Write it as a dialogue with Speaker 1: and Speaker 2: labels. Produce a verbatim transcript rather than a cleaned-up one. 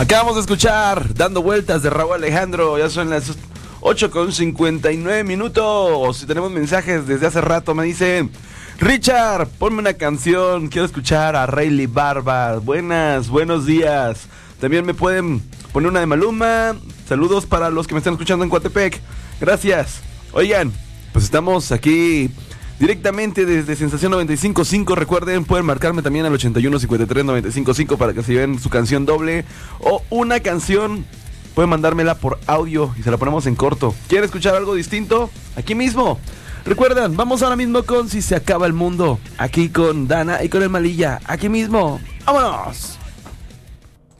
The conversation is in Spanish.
Speaker 1: Acabamos de escuchar Dando Vueltas de Rauw Alejandro. Ya son las ocho con cincuenta y nueve minutos. Si tenemos mensajes desde hace rato, me dice Richard, ponme una canción. Quiero escuchar a Rayleigh Barba. Buenas, buenos días. También me pueden poner una de Maluma. Saludos para los que me están escuchando en Coatepec. Gracias. Oigan, pues estamos aquí directamente desde Sensación noventa y cinco punto cinco. Recuerden, pueden marcarme también al ochenta y uno cincuenta y tres noventa y cinco punto cinco para que se lleven su canción doble o una canción. Pueden mandármela por audio y se la ponemos en corto. ¿Quieren escuchar algo distinto? Aquí mismo. Recuerden, vamos ahora mismo con Si se acaba el mundo. Aquí con Dana y con el Malilla. Aquí mismo. ¡Vámonos!